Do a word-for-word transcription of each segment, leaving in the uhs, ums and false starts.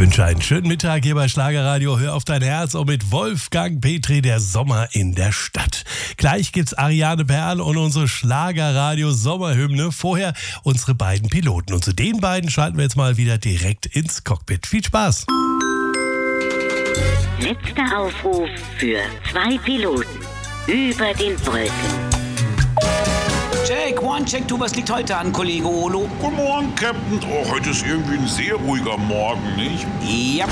wünsche einen schönen Mittag hier bei Schlagerradio. Hör auf dein Herz und mit Wolfgang Petri, der Sommer in der Stadt. Gleich gibt's Ariane Perl und unsere Schlagerradio-Sommerhymne. Vorher unsere beiden Piloten. Und zu den beiden schalten wir jetzt mal wieder direkt ins Cockpit. Viel Spaß! Letzter Aufruf für zwei Piloten über den Wolken. Check, one, check, two, was liegt heute an, Kollege Olo? Guten Morgen, Captain. Oh, heute ist irgendwie ein sehr ruhiger Morgen, nicht? Ja.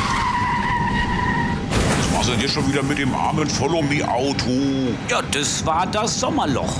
Was machst du denn jetzt schon wieder mit dem armen Follow-Me-Auto? Ja, das war das Sommerloch.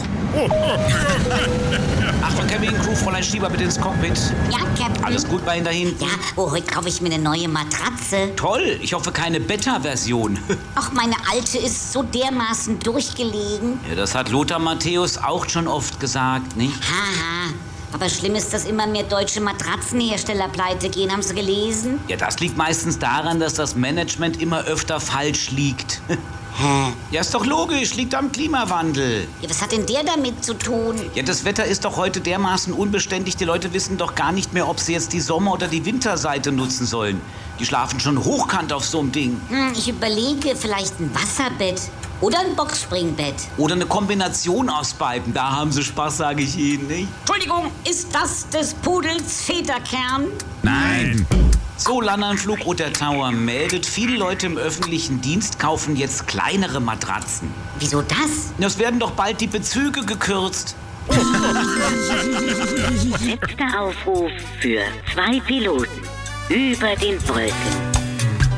Achtung, Kevin, Crew, Fräulein Schieber, bitte ins Cockpit. Ja, Captain. Alles gut bei Ihnen da hinten? Ja, oh, heute kaufe ich mir eine neue Matratze. Toll, ich hoffe keine Beta-Version. Ach, meine alte ist so dermaßen durchgelegen. Ja, das hat Lothar Matthäus auch schon oft gesagt, nicht? Haha. Aber schlimm ist, dass immer mehr deutsche Matratzenhersteller pleite gehen. Haben Sie gelesen? Ja, das liegt meistens daran, dass das Management immer öfter falsch liegt. Hä? Ja, ist doch logisch, liegt am Klimawandel. Ja, was hat denn der damit zu tun? Ja, das Wetter ist doch heute dermaßen unbeständig, die Leute wissen doch gar nicht mehr, ob sie jetzt die Sommer- oder die Winterseite nutzen sollen. Die schlafen schon hochkant auf so einem Ding. Hm, ich überlege, vielleicht ein Wasserbett oder ein Boxspringbett. Oder eine Kombination aus beiden, da haben sie Spaß, sage ich Ihnen, nicht? Entschuldigung, ist das des Pudels Federkern? Nein. So, Landernflug oder Tower meldet, viele Leute im öffentlichen Dienst kaufen jetzt kleinere Matratzen. Wieso das? Es werden doch bald die Bezüge gekürzt. Letzter Aufruf für zwei Piloten über den Wolken.